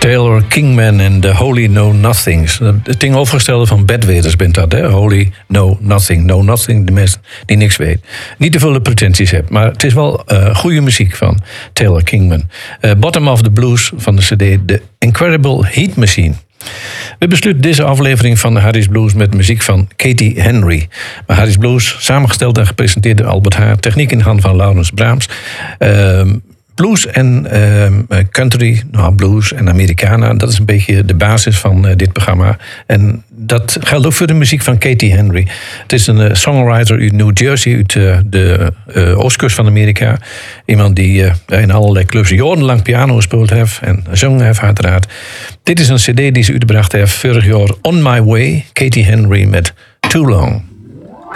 Taylor Kingman en The Holy Know Nothings. Het ding overgestelde van bedweters bent dat, hè? Holy Know Nothing. Know Nothing, de mensen die niks weet. Niet te veel pretenties hebt, maar het is wel goede muziek van Taylor Kingman. Bottom of the Blues van de cd The Incredible Heat Machine. We besluiten deze aflevering van Harry's Blues met muziek van Katie Henry. Maar Harry's Blues, samengesteld en gepresenteerd door Albert Haar. Techniek in handen van Laurens Braams. Blues en country, blues en Americana, dat is een beetje de basis van dit programma. En dat geldt ook voor de muziek van Katie Henry. Het is een songwriter uit New Jersey, uit de oostkust van Amerika. Iemand die in allerlei clubs jarenlang piano gespeeld heeft en gezongen heeft uiteraard. Dit is een cd die ze uitgebracht heeft vorig jaar, On My Way, Katie Henry met Too Long.